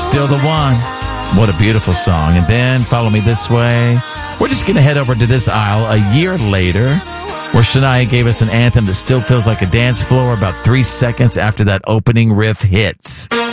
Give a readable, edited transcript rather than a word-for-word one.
Still the One. What a beautiful song. And then Follow Me This Way. We're just going to head over to this aisle a year later, where Shania gave us an anthem that still feels like a dance floor about 3 seconds after that opening riff hits.